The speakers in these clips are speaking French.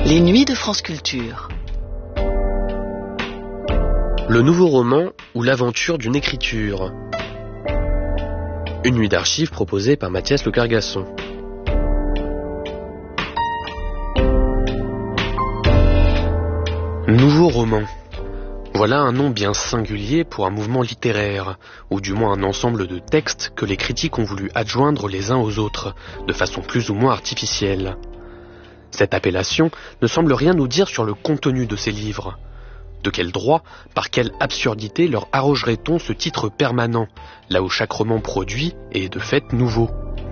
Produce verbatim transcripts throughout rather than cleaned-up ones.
Les nuits de France Culture. Le nouveau roman ou l'aventure d'une écriture. Une nuit d'archives proposée par Mathias Le Cargasson. Nouveau roman. Voilà un nom bien singulier pour un mouvement littéraire, ou du moins un ensemble de textes que les critiques ont voulu adjoindre les uns aux autres, de façon plus ou moins artificielle. Cette appellation ne semble rien nous dire sur le contenu de ces livres. De quel droit, par quelle absurdité leur arrogerait-on ce titre permanent, là où chaque roman produit est de fait nouveau?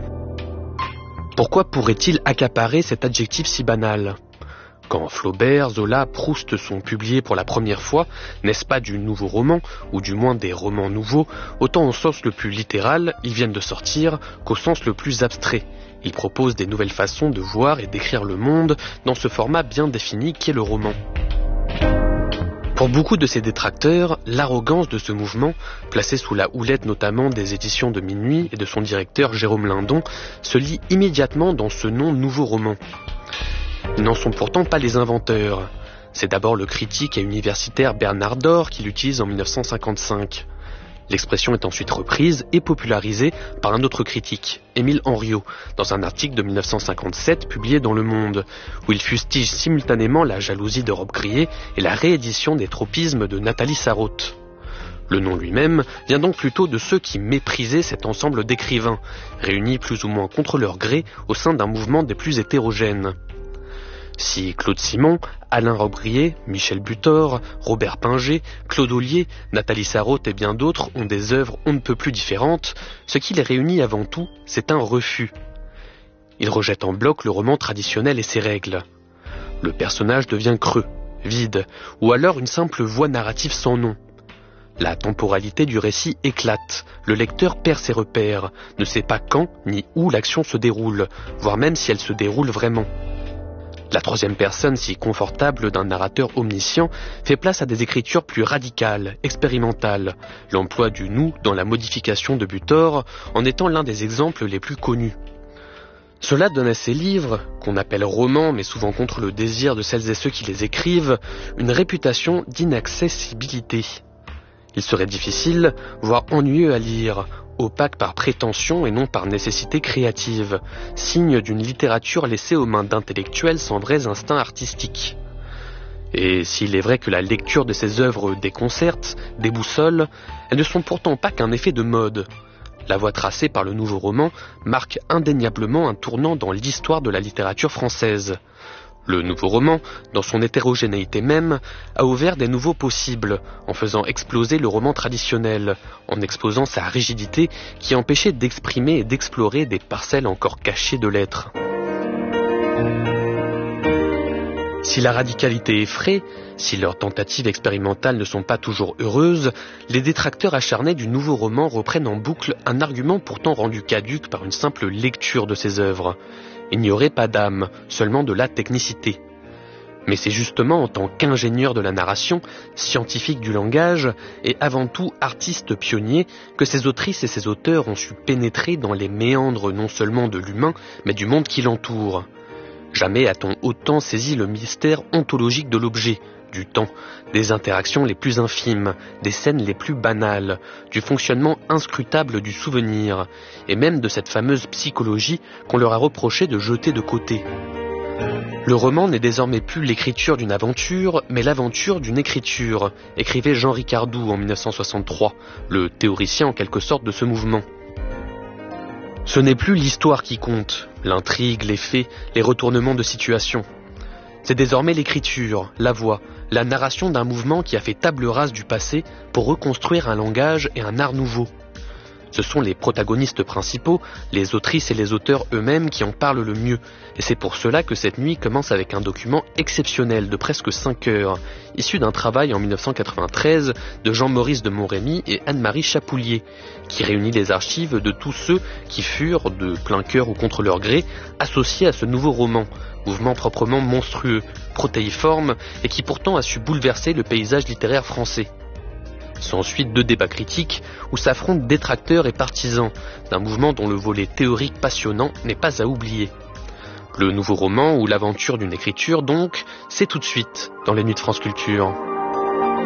Pourquoi pourrait-il accaparer cet adjectif si banal? Quand Flaubert, Zola, Proust sont publiés pour la première fois, n'est-ce pas du nouveau roman, ou du moins des romans nouveaux, autant au sens le plus littéral, ils viennent de sortir, qu'au sens le plus abstrait. Ils proposent des nouvelles façons de voir et d'écrire le monde dans ce format bien défini qu'est le roman. Pour beaucoup de ses détracteurs, l'arrogance de ce mouvement, placé sous la houlette notamment des éditions de Minuit et de son directeur Jérôme Lindon, se lit immédiatement dans ce nom nouveau roman. Ils n'en sont pourtant pas les inventeurs. C'est d'abord le critique et universitaire Bernard Dor qui l'utilise en mille neuf cent cinquante-cinq. L'expression est ensuite reprise et popularisée par un autre critique, Émile Henriot, dans un article de mille neuf cent cinquante-sept publié dans Le Monde, où il fustige simultanément la jalousie de Rob Grier et la réédition des tropismes de Nathalie Sarraute. Le nom lui-même vient donc plutôt de ceux qui méprisaient cet ensemble d'écrivains, réunis plus ou moins contre leur gré au sein d'un mouvement des plus hétérogènes. Si Claude Simon, Alain Robbe-Grillet, Michel Butor, Robert Pinger, Claude Ollier, Nathalie Sarraute et bien d'autres ont des œuvres on ne peut plus différentes, ce qui les réunit avant tout, c'est un refus. Ils rejettent en bloc le roman traditionnel et ses règles. Le personnage devient creux, vide, ou alors une simple voie narrative sans nom. La temporalité du récit éclate, le lecteur perd ses repères, ne sait pas quand ni où l'action se déroule, voire même si elle se déroule vraiment. La troisième personne si confortable d'un narrateur omniscient fait place à des écritures plus radicales, expérimentales, l'emploi du nous dans la modification de Butor en étant l'un des exemples les plus connus. Cela donne à ces livres, qu'on appelle romans mais souvent contre le désir de celles et ceux qui les écrivent, une réputation d'inaccessibilité. Il serait difficile, voire ennuyeux à lire, opaque par prétention et non par nécessité créative, signe d'une littérature laissée aux mains d'intellectuels sans vrais instincts artistiques. Et s'il est vrai que la lecture de ces œuvres déconcerte, déboussole, elles ne sont pourtant pas qu'un effet de mode. La voie tracée par le nouveau roman marque indéniablement un tournant dans l'histoire de la littérature française. Le nouveau roman, dans son hétérogénéité même, a ouvert des nouveaux possibles, en faisant exploser le roman traditionnel, en exposant sa rigidité qui empêchait d'exprimer et d'explorer des parcelles encore cachées de l'être. Si la radicalité effraie, si leurs tentatives expérimentales ne sont pas toujours heureuses, les détracteurs acharnés du nouveau roman reprennent en boucle un argument pourtant rendu caduc par une simple lecture de ses œuvres. Il n'y aurait pas d'âme, seulement de la technicité. Mais c'est justement en tant qu'ingénieur de la narration, scientifique du langage, et avant tout artiste pionnier, que ces autrices et ces auteurs ont su pénétrer dans les méandres non seulement de l'humain, mais du monde qui l'entoure. Jamais a-t-on autant saisi le mystère ontologique de l'objet, du temps, des interactions les plus infimes, des scènes les plus banales, du fonctionnement inscrutable du souvenir, et même de cette fameuse psychologie qu'on leur a reproché de jeter de côté. Le roman n'est désormais plus l'écriture d'une aventure, mais l'aventure d'une écriture, écrivait Jean Ricardou en mille neuf cent soixante-trois, le théoricien en quelque sorte de ce mouvement. Ce n'est plus l'histoire qui compte, l'intrigue, les faits, les retournements de situation. C'est désormais l'écriture, la voix, la narration d'un mouvement qui a fait table rase du passé pour reconstruire un langage et un art nouveau. Ce sont les protagonistes principaux, les autrices et les auteurs eux-mêmes qui en parlent le mieux, et c'est pour cela que cette nuit commence avec un document exceptionnel de presque cinq heures, issu d'un travail en mille neuf cent quatre-vingt-treize de Jean-Maurice de Montrémy et Anne-Marie Chapoulier, qui réunit les archives de tous ceux qui furent, de plein cœur ou contre leur gré, associés à ce nouveau roman, mouvement proprement monstrueux, protéiforme, et qui pourtant a su bouleverser le paysage littéraire français. S'ensuit deux débats critiques où s'affrontent détracteurs et partisans d'un mouvement dont le volet théorique passionnant n'est pas à oublier. Le nouveau roman ou l'aventure d'une écriture, donc, c'est tout de suite dans les Nuits de France Culture.